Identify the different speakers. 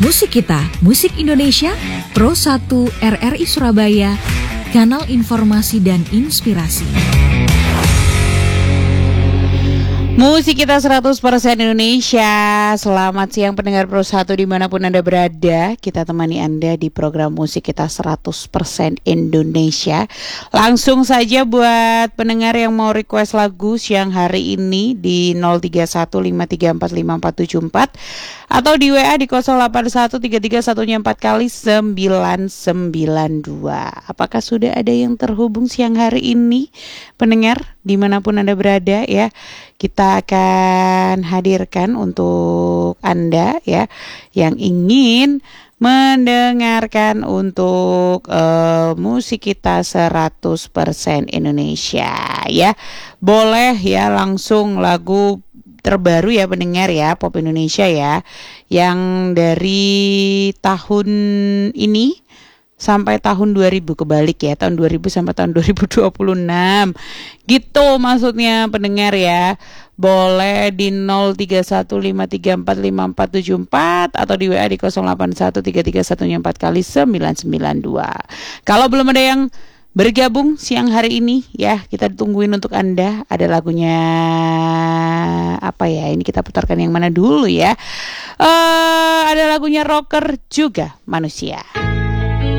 Speaker 1: Musik Kita, Musik Indonesia, Pro 1 RRI Surabaya, Kanal Informasi dan Inspirasi.
Speaker 2: Musik Kita 100% Indonesia. Selamat siang pendengar Pro 1 dimanapun Anda berada. Kita temani Anda di program Musik Kita 100% Indonesia. Langsung saja buat pendengar yang mau request lagu siang hari ini di 0315345474 atau di WA di 081331 kali 992. Apakah sudah ada yang terhubung siang hari ini pendengar dimanapun Anda berada ya? Kita akan hadirkan untuk Anda ya yang ingin mendengarkan untuk musik kita 100% Indonesia ya. Boleh ya langsung lagu terbaru ya pendengar ya, pop Indonesia ya, yang dari tahun ini sampai tahun 2000 kebalik ya, tahun 2000 sampai tahun 2026 gitu maksudnya pendengar ya. Boleh di 0315345474 atau di WA di 081331 kali 992. Kalau belum ada yang bergabung siang hari ini ya, kita ditungguin untuk Anda. Ada lagunya apa ya, ini kita putarkan yang mana dulu ya. Ada lagunya Rocker juga Manusia.